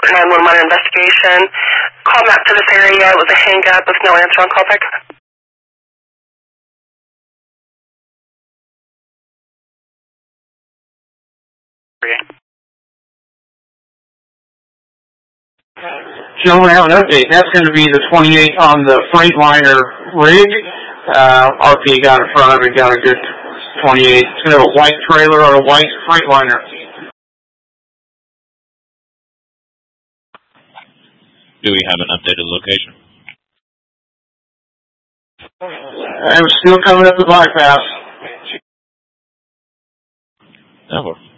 911 investigation. Call map to this area. It was a hang-up with no answer on callback. Gentlemen, I have an update. That's going to be the 28 on the Freightliner rig. RP got in front of it, got a good 28. It's going to have a white trailer on a white Freightliner. Do we have an updated location? I'm still coming up the bypass. Over.